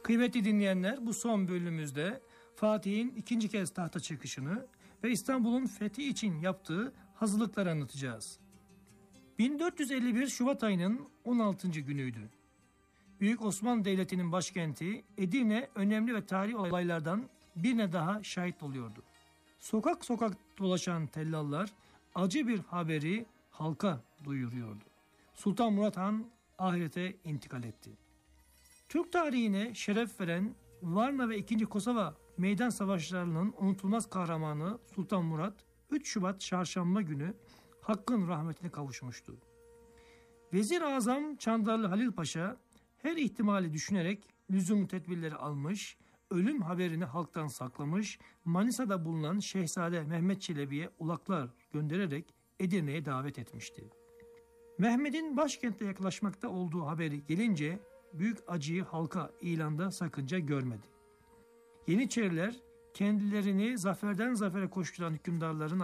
Kıymetli dinleyenler, bu son bölümümüzde Fatih'in ikinci kez tahta çıkışını ve İstanbul'un fethi için yaptığı hazırlıkları anlatacağız. 1451 Şubat ayının 16. günüydü. Büyük Osmanlı Devleti'nin başkenti Edirne önemli ve tarihi olaylardan birine daha şahit oluyordu. Sokak sokak dolaşan tellallar acı bir haberi halka duyuruyordu. Sultan Murat Han ahirete intikal etti. Türk tarihine şeref veren Varna ve 2. Kosova meydan savaşlarının unutulmaz kahramanı Sultan Murat 3 Şubat çarşamba günü Hakk'ın rahmetine kavuşmuştu. Vezir-i Azam Çandarlı Halil Paşa her ihtimali düşünerek lüzumlu tedbirleri almış, ölüm haberini halktan saklamış, Manisa'da bulunan Şehzade Mehmet Çelebi'ye ulaklar göndererek Edirne'ye davet etmişti. Mehmet'in başkente yaklaşmakta olduğu haberi gelince büyük acıyı halka ilanda sakınca görmedi. Yeniçeriler kendilerini zaferden zafere koşturan hükümdarların